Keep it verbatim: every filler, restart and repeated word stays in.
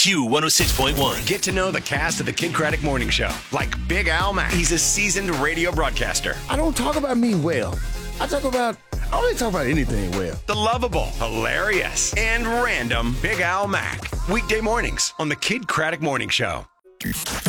Q one oh six point one. Get to know the cast of the Kid Craddock Morning Show, like Big Al Mack. He's a seasoned radio broadcaster. I don't talk about me well. I talk about, I don't really talk about anything well. The lovable, hilarious, and random Big Al Mack. Weekday mornings on the Kid Craddock Morning Show.